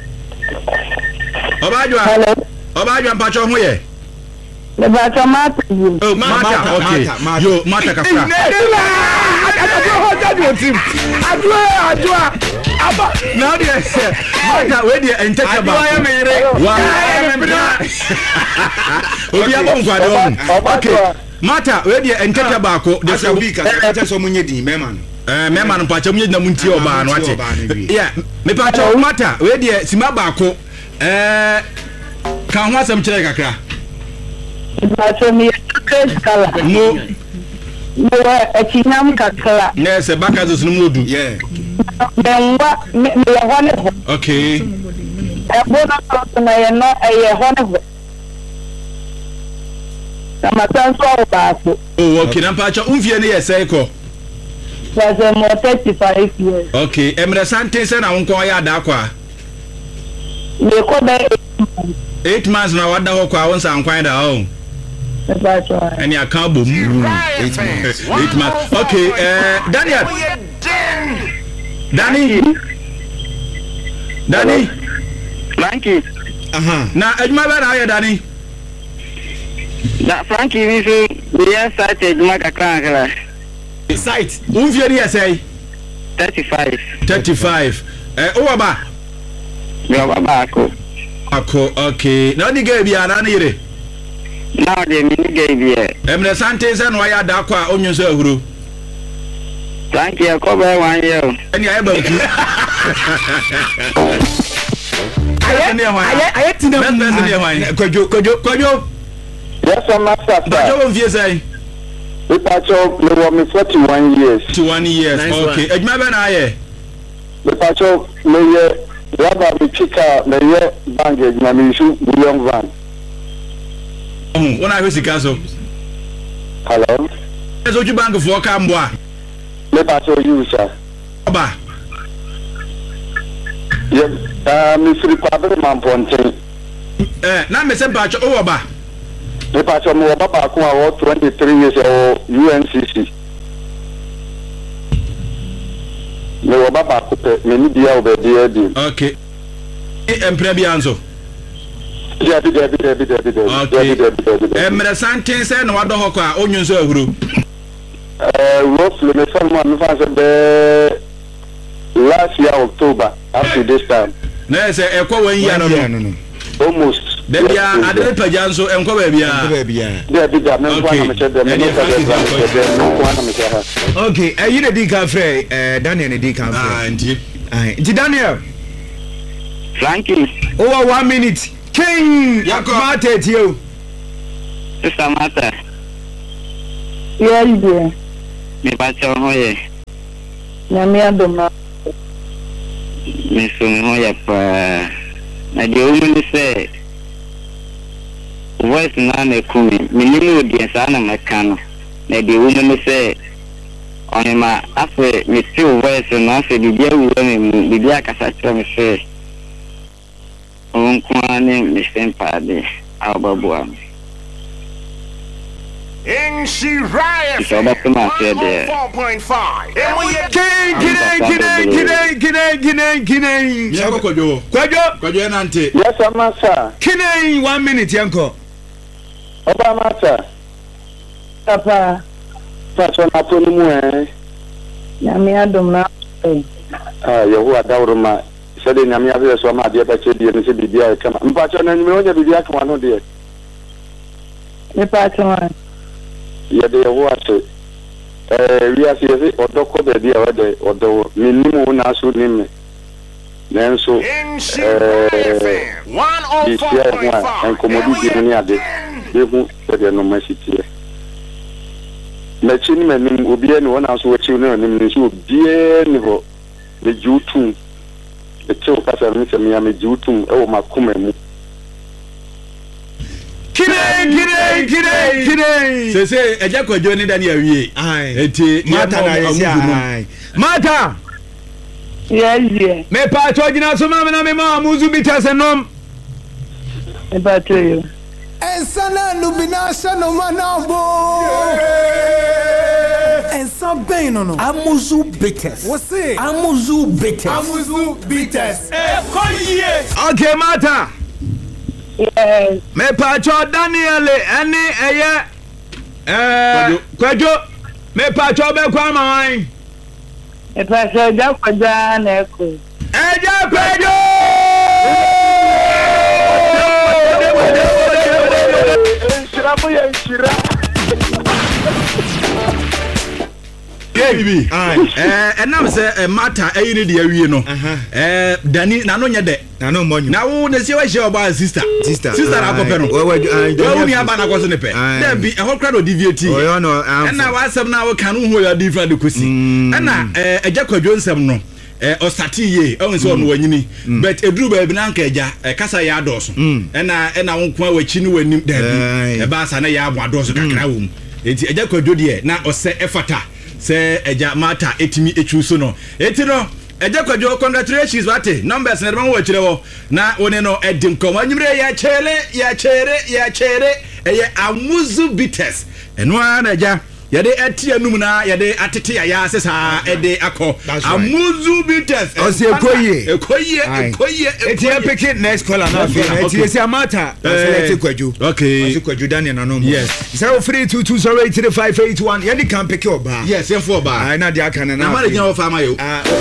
Obajo. Hello. Obajo mpacho ho ye. Me ba to mata. Oh, Mata. Okay. Yo, Mata ka fra. Adwa, adwa. Aba. Now they say Mata we dey enteka ba. Adwa ya mere. Wa. Obi abon kwade on. Okay. Mata we dey enteka ba ko. Dey say obi ka say so munye din mema no. Eh mema no mpacho munye na munti oba no ate. Yeah, me pacho Mata we dey sima ba ko. Eh kan ho asem kire kakra. Ba to me kala. No. No, e chinyam kakala. Ne se baka zo sunu modu. Yeah. Benwa me me hone ho. Okay. E bona to na ye no e ye hone ho. Sama tanso ba so. Oh, okay. Na pacho umfie ne ye sei ko. Was a more thirty-five years. Okay. Emre sante se na wonko ya da kwa. Me ko be eight months na wada ho kwa won san kwan da ho. And you can't boom. Eight months. Eight months. Okay, uh, Daniel. Danny. Danny. Frankie. Uh huh. Now, Edma, where are you, Danny? Na Frankie mi so we are started maka kran Site. Who fear you say? thirty-five. thirty-five. Eh, uh, Oba. Yo baba ko. Ako, okay. Now ni ge bia na ni re. Now the mini ge bia. Emre sante se no ya da kwa onyu so ahuru. Thank you, ko be one year. Eni aye ba ku. Aye aye aye tina. Best person ni hwan. Kojo kojo kojo. Yes, I'm master. Bajo won fie say. We pacho me wo me forty-one years. forty-one years. Nice. Okay. Edma be na aye. We pacho me ye raba me chika me ye bank na me issue billion van. Oh, wona hwe sika so. Hello. Eso ju bank for ka mboa. Me pacho you sir. Oba. Ye ah me free kwabe man ponten. Eh, na me se pacho o oba. Me pacho mo baba ko awo twenty-three years o U N C C. Me wo baba ko pe me ni bia obedi edi. Okay. E empre bia anso. Yeah, bi bi bi bi bi bi. Okay. Emre santen se na wado hɔ kwa onyu nso ahuru. Eh, roughly me from me fan say the last year October up to this time. Na se ekɔ wan year no no. Almost. Da bia ade paja nso enkɔ ba bia. Enkɔ ba bia. Yeah, bi da me kwa na me che dem. Okay, eh you dey kan frɛ eh Daniel dey kan frɛ. Ah, nti. Ah, nti Daniel. Frankie. Over one minute. King Mata Tio. Sister Mata. Yeah, dear. Me bacho hoye. Nyame adoma. Me so me hoya pa. Na de woman say voice na na kumi. Minimum audience ana makano. Na de woman say on ma afa me still voice na afa bibia wu me bibia kasa tro me say. On kwani me sempa de ababoa. In Shiraya four point five. King, Gine, Gine, Gine, Gine, Gine, Gine. Yanko Kwajo. Kwajo. Kwajo Nante. Yes, Amasa. Kine, one minute, Yanko. Obamasa. Papa. Pastor Napoli eh. Nyame adoma. Ah, Yehovah dawroma. Sede nyame afi so ma de ba che die ne se bibia e kama. Mpacho na nyame onya bibia kama no de. Me pacho. Ya de Yehovah se. Eh, wi asi ese odoko be dia wa de odo minimu na so ni me. Nenso eh one oh four point five. En komodi di ni ade. Yehu de no masiti. Na chini menim obi ene wona so wachi no nim ni so obi ni ho de jutum de cho kasa mi se mi am jutum e wo makoma mu kire kire kire kire se se eja Kwajo ni dani awie enti Mata na yesi Mata yes yeah me pa to gina so ma na me ma muzu bitasenom me pa to you Ensana nubina shano manabo. Ensa bem no no. Amuzu bitters. Você? Amuzu bitters. Amuzu bitters. Eh, koye. Okay, Mata. Yes. Me pa cho Daniel ani eye eh Kwajo. Me pa cho be kwa mawan. Me pa cho ja Kwajo na eko. Eja Kwajo. Baby, eh, enam se Mata eyi ni de awie no. Eh, Dani na no nye de. Na no monyu. Na wo na se wa she oba sister. Sister. Sister na akopɛ no. Wo wo ni aba na koso ne pɛ. Na bi e ho kra do deviate. Oyo no. Na wa asem na wo kan ho ya different de kosi. Na eh Eja Kwajo nsem no. Eh ostati ye, e won se ono wanyini. But eduru ba bi na nka eja, e kasa ya adoso. E na e na wo kwa wachi ni wanim da bi. E ba sa na ya abo adoso kakra wo mu. Enti Eja Kwajo de na ose efata. Se Eja Mata etimi echu so no eti no Eja Kwajo congratulations wate numbers na dem wo chire wo na woni no edim kom anyimre ya chere ya chere ya chere eye amuzu bitters eno na Eja yade eti anum na yade atete ya asesa ede akọ amuzu bitters ose ekoye ekoye ekoye eti epeke next caller na fe eti esi Mata select Kwajo okay ose Kwajo Daniel na no yes zero three two two zero eight three five eight one yadi kan peke oba yes yefo oba ai na dia kan na na ma le gyan ofa ma yo